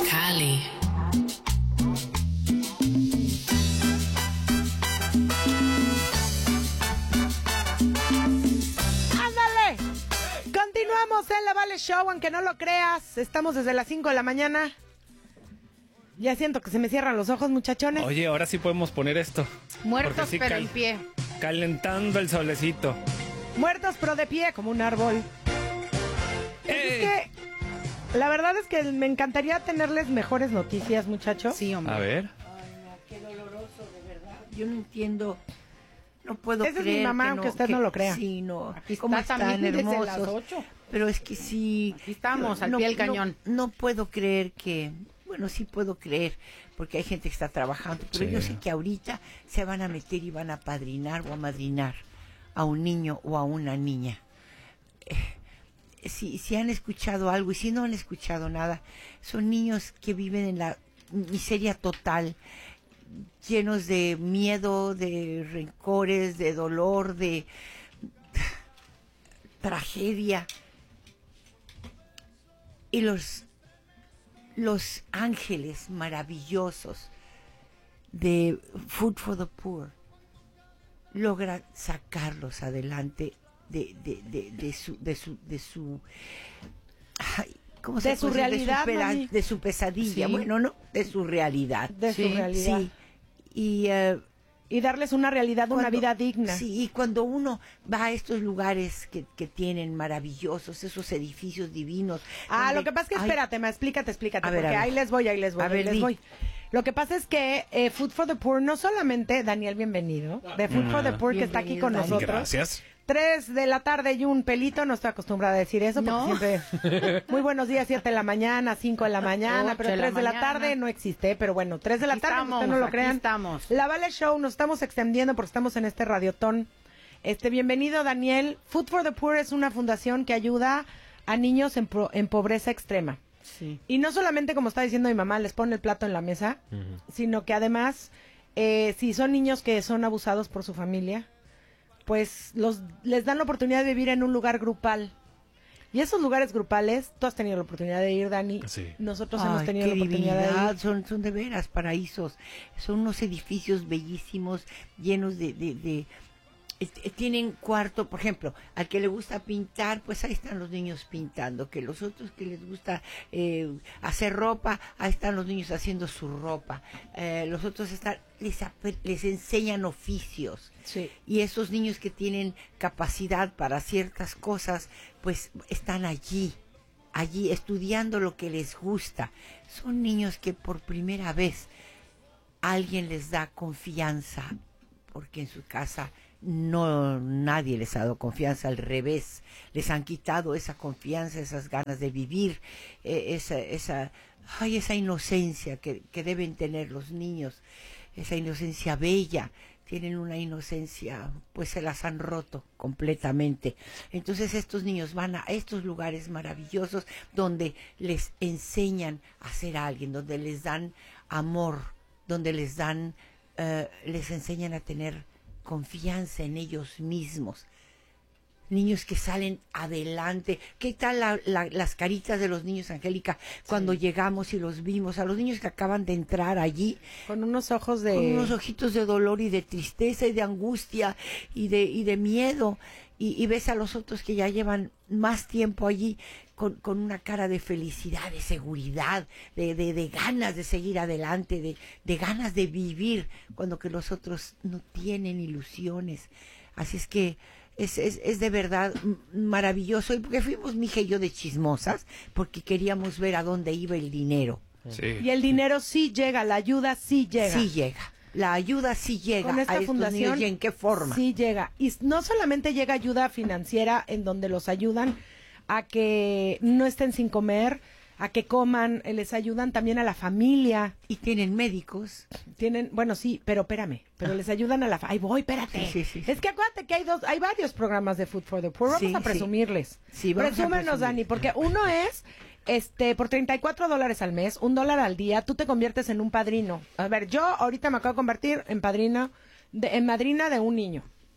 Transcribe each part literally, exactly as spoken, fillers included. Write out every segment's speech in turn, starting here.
Cali. ¡Ándale! Continuamos en la Vale Show, aunque no lo creas. Estamos desde las cinco de la mañana. Ya siento que se me cierran los ojos, muchachones. Oye, ahora sí podemos poner esto. Muertos sí pero cal- en pie. Calentando el solecito. Muertos pero de pie, como un árbol. ¡Eh! Es que la verdad es que me encantaría tenerles mejores noticias, muchachos. Sí, hombre. A ver. Ay, no, qué doloroso, de verdad. Yo no entiendo, no puedo Esa es creer mi mamá, que aunque usted no lo crea. Sí, no, Aquí cómo está están también desde hermosos. las ocho. Pero es que sí. Aquí estamos, yo al pie del cañón. No, no puedo creer que, bueno, sí puedo creer, porque hay gente que está trabajando, pero Sí. yo sé que ahorita se van a meter y van a padrinar o a madrinar a un niño o a una niña. Eh, Si, si han escuchado algo y si no han escuchado nada, son niños que viven en la miseria total, llenos de miedo, de rencores, de dolor, de tragedia. Y los, los ángeles maravillosos de Food for the Poor logran sacarlos adelante de, de, de, de su de su de su ay, ¿cómo se De su puede decir? realidad, de su, pela- mami. de su pesadilla, Sí. bueno, no, de su realidad. De su Sí, realidad. Sí. Y eh, Y darles una realidad, una cuando- vida digna. Sí, y cuando uno va a estos lugares que, que tienen maravillosos, esos edificios divinos. Ah, donde lo que pasa es que hay- espérate, ma, explícate, explícate, A ver, porque a ver. ahí les voy, ahí les voy, A ahí ver, les di. voy. Lo que pasa es que eh, Food for the Poor, no solamente, Daniel, bienvenido, de Food for the Poor, que está aquí con Bienvenido, nosotros. Gracias. Tres de la tarde y un pelito, no estoy acostumbrada a decir eso, porque No. siempre, muy buenos días, siete de la mañana, cinco de la mañana, Ocho pero de la tres de la mañana. tarde no existe, pero bueno, tres de la Aquí tarde, estamos, ustedes no lo aquí crean. estamos. La Vale Show, nos estamos extendiendo porque estamos en este radiotón. Este, bienvenido, Daniel. Food for the Poor es una fundación que ayuda a niños en, pro- en pobreza extrema. Sí. Y no solamente, como está diciendo mi mamá, les pone el plato en la mesa, sino que además, eh, si son niños que son abusados por su familia, pues los les dan la oportunidad de vivir en un lugar grupal. Y esos lugares grupales, tú has tenido la oportunidad de ir, Dani. Sí. Nosotros Ay, hemos tenido qué la oportunidad de divinidad, ir. son, son de veras paraísos, son unos edificios bellísimos, llenos de, de, de eh, eh, tienen cuarto, por ejemplo, al que le gusta pintar, pues ahí están los niños pintando, que los otros que les gusta eh, hacer ropa, ahí están los niños haciendo su ropa, eh, los otros están, les, ap- les enseñan oficios. Sí. Y esos niños que tienen capacidad para ciertas cosas, pues están allí, allí estudiando lo que les gusta. Son niños que por primera vez alguien les da confianza, porque en su casa no nadie les ha dado confianza, al revés, les han quitado esa confianza, esas ganas de vivir, eh, esa, esa, ay, esa inocencia que, que deben tener los niños, esa inocencia bella. Tienen una inocencia, pues se las han roto completamente. Entonces estos niños van a estos lugares maravillosos donde les enseñan a ser alguien, donde les dan amor, donde les dan, eh, les enseñan a tener confianza en ellos mismos. Niños que salen adelante. ¿Qué tal la, la, las caritas de los niños, Angélica, cuando Sí. llegamos y los vimos? A los niños que acaban de entrar allí, Con unos ojos de... con unos ojitos de dolor y de tristeza y de angustia y de, y de miedo. Y, y ves a los otros que ya llevan más tiempo allí con, con una cara de felicidad, de seguridad, de, de, de ganas de seguir adelante, de, de ganas de vivir, cuando que los otros no tienen ilusiones. Así es que es, es, es de verdad m- maravilloso. Y porque fuimos mi hija y yo de chismosas, porque queríamos ver a dónde iba el dinero. Sí. Y el dinero sí llega, la ayuda sí llega. Sí llega. La ayuda sí llega Con esta a estos fundación niños, y en qué forma. sí llega. Y s- no solamente llega ayuda financiera en donde los ayudan a que no estén sin comer, a que coman, eh, les ayudan también a la familia. Y tienen médicos. Tienen, bueno, sí, pero espérame, pero les ayudan a la fa- Ay, voy, espérate. Sí, sí, sí, sí. Es que acuérdate que hay dos, hay varios programas de Food for the Poor. Vamos Sí, a sí. presumirles. Sí, vamos a Presúmenos, presumir. Dani, porque uno es, este, por treinta y cuatro dólares al mes, un dólar al día, tú te conviertes en un padrino. A ver, yo ahorita me acabo de convertir en padrino, de, en madrina de un niño.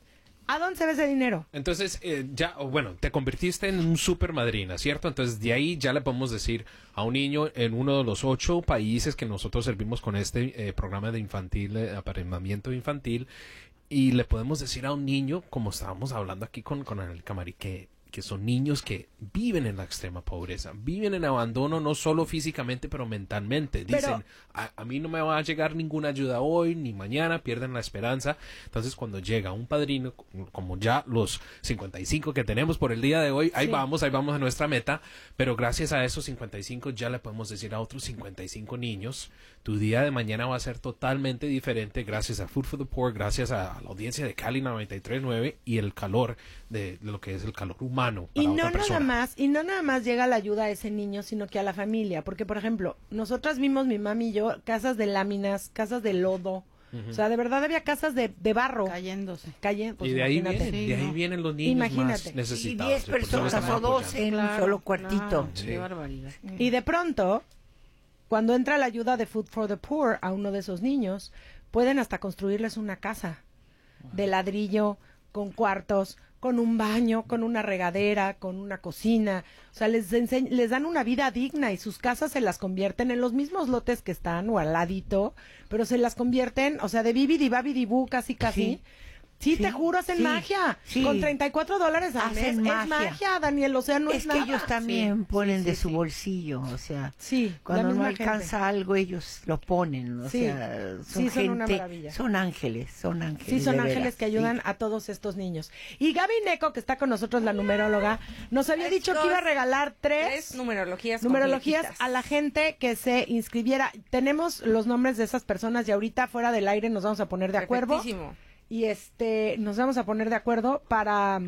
¿A dónde se ve ese dinero? Entonces, eh, ya, o bueno, te convertiste en un super madrina, ¿cierto? Entonces, de ahí ya le podemos decir a un niño en uno de los ocho países que nosotros servimos con este eh, programa de infantil, eh, apareamiento infantil, y le podemos decir a un niño, como estábamos hablando aquí con, con Angélica Marie, que que son niños que viven en la extrema pobreza, viven en abandono no solo físicamente, pero mentalmente. Dicen, Pero, a, a mí no me va a llegar ninguna ayuda hoy ni mañana, pierden la esperanza. Entonces, cuando llega un padrino, como ya los cincuenta y cinco que tenemos por el día de hoy, ahí Sí. vamos, ahí vamos a nuestra meta, pero gracias a esos cincuenta y cinco ya le podemos decir a otros cincuenta y cinco niños, tu día de mañana va a ser totalmente diferente gracias a Food for the Poor, gracias a la audiencia de Cali noventa y tres punto nueve y el calor de, de lo que es el calor humano. Para Y otra no nada persona. más, y no nada más llega la ayuda a ese niño, sino que a la familia, porque por ejemplo, nosotras vimos, mi mami y yo, casas de láminas, casas de lodo, o sea, de verdad había casas de, de barro, Cayéndose. cayendo, pues Y de ahí, imagínate. vienen, Sí, de ahí ¿no? vienen los niños Imagínate. más Y necesitados. diez y por eso personas estamos o apoyando. doce en un Claro, solo cuartito. claro, Sí. Qué barbaridad. Y de pronto, cuando entra la ayuda de Food for the Poor a uno de esos niños, pueden hasta construirles una casa de ladrillo, con cuartos, con un baño, con una regadera, con una cocina. O sea, les, enseñ- les dan una vida digna y sus casas se las convierten en los mismos lotes que están o al ladito, pero se las convierten, o sea, de bibidi babidi bu, casi casi. Sí. Sí, Sí, te juro, hacen sí, magia. sí. Con treinta y cuatro dólares al mes. Hacen Es magia. magia, Daniel, o sea, no es, Es que nada. ellos también ponen sí, de sí, su sí. bolsillo, o sea, Sí, la cuando no misma alcanza algo ellos lo ponen, o Sí, sea, son sí, son una gente, maravilla. son ángeles, son ángeles. Sí, son de ángeles veras, que ayudan sí. a todos estos niños. Y Gaby Neco, que está con nosotros, la numeróloga, nos había dicho que iba a regalar tres, Tres numerologías numerologías completitas. a la gente que se inscribiera. Tenemos los nombres de esas personas y ahorita fuera del aire nos vamos a poner de acuerdo. Perfectísimo. Y este, nos vamos a poner de acuerdo para...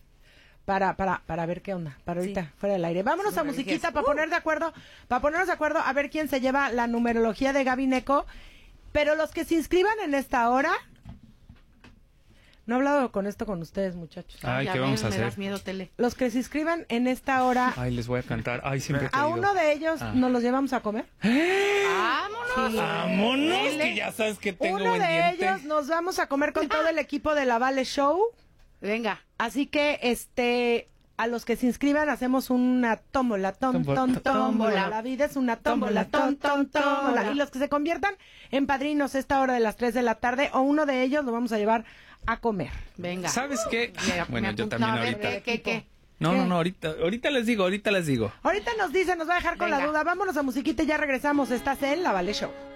Para, para, para ver qué onda, para ahorita, Sí. fuera del aire. Vámonos a Numerologías. musiquita para poner de acuerdo, para ponernos de acuerdo a ver quién se lleva la numerología de Gaby Neco. Pero los que se inscriban en esta hora, no he hablado con esto con ustedes, muchachos. Ay, Ya ¿qué ven, vamos a me hacer? das miedo, Tele. Los que se inscriban en esta hora, Ay, les voy a cantar. Ay, siempre te a digo. uno de ellos Ah. nos los llevamos a comer. ¡Vámonos! ¡Vámonos! Que ya sabes que tengo Uno buen de diente. ellos nos vamos a comer con todo el equipo de la Vale Show. Venga. Así que, este, a los que se inscriban hacemos una tómbola, tom, Tómbola, tom, tómbola. tómbola. La vida es una tómbola, tom, tom, tómbola. Y los que se conviertan en padrinos esta hora de las tres de la tarde, o uno de ellos lo vamos a llevar a comer. Venga. ¿Sabes qué? Me- Bueno, me yo apunto. también A ver, ahorita. ¿Qué, qué, qué? No, ¿Qué? no, no, ahorita, ahorita les digo, ahorita les digo. Ahorita nos dice, nos va a dejar con la Venga. duda. Vámonos a musiquita y ya regresamos. Estás en la Vale Show.